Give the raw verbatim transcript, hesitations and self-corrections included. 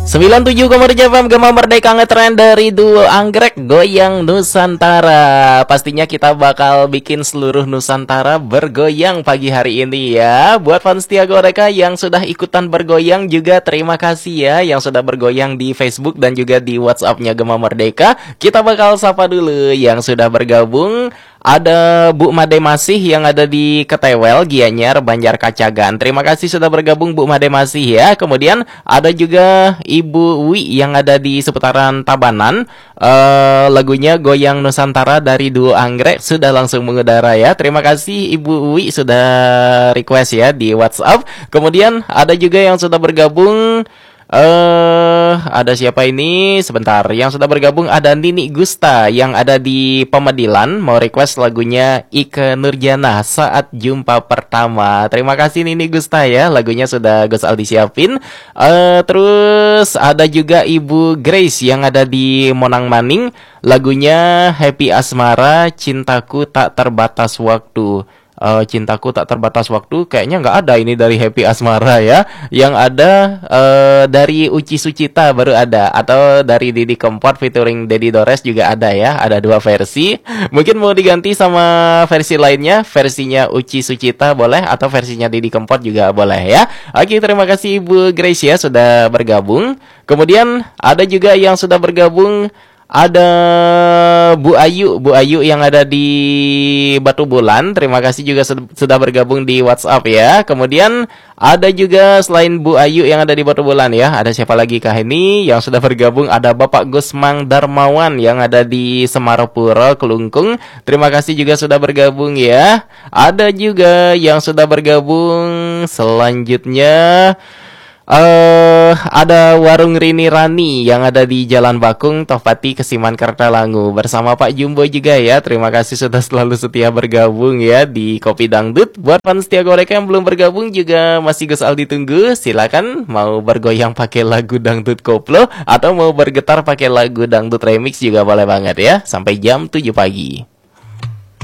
sembilan puluh tujuh koma tujuh F M Gema Merdeka ngetren dari duo Anggrek Goyang Nusantara. Pastinya kita bakal bikin seluruh Nusantara bergoyang pagi hari ini ya. Buat fans setia Goreka yang sudah ikutan bergoyang juga terima kasih ya, yang sudah bergoyang di Facebook dan juga di WhatsApp-nya Gema Merdeka. Kita bakal sapa dulu yang sudah bergabung. Ada Bu Made Masih yang ada di Ketewel, Gianyar, Banjar Kacagan. Terima kasih sudah bergabung Bu Made Masih ya. Kemudian ada juga Ibu Wi yang ada di seputaran Tabanan. uh, Lagunya Goyang Nusantara dari duo Anggrek sudah langsung mengudara ya. Terima kasih Ibu Wi sudah request ya di WhatsApp. Kemudian ada juga yang sudah bergabung. Eh, uh, ada siapa ini? Sebentar, yang sudah bergabung ada Nini Gusta yang ada di Pemedilan, mau request lagunya Ike Nurjana Saat Jumpa Pertama. Terima kasih Nini Gusta ya, lagunya sudah Gus Aldi siapin. Uh, terus ada juga Ibu Grace yang ada di Monang Maning, lagunya Happy Asmara Cintaku Tak Terbatas Waktu. Uh, cintaku tak terbatas waktu kayaknya nggak ada ini dari Happy Asmara ya. Yang ada uh, dari Uci Sucita baru ada, atau dari Didi Kempot featuring Dedi Dores juga ada ya. Ada dua versi. Mungkin mau diganti sama versi lainnya, versinya Uci Sucita boleh, atau versinya Didi Kempot juga boleh ya. Oke, terima kasih Ibu Grace ya sudah bergabung. Kemudian ada juga yang sudah bergabung. Ada Bu Ayu, Bu Ayu yang ada di Batu Bulan. Terima kasih juga sudah bergabung di WhatsApp ya. Kemudian ada juga selain Bu Ayu yang ada di Batu Bulan ya, ada siapa lagi kah ini yang sudah bergabung? Ada Bapak Gusmang Darmawan yang ada di Semarapura, Kelungkung. Terima kasih juga sudah bergabung ya. Ada juga yang sudah bergabung selanjutnya. Uh, ada Warung Rini Rani yang ada di Jalan Bakung, Tofati, Kesiman, Kartalangu, bersama Pak Jumbo juga ya. Terima kasih sudah selalu setia bergabung ya di Kopi Dangdut. Buat fans setia Goreka yang belum bergabung juga masih Gus Aldi tunggu. Silakan mau bergoyang pakai lagu dangdut koplo atau mau bergetar pakai lagu dangdut remix juga boleh banget ya. Sampai jam tujuh pagi.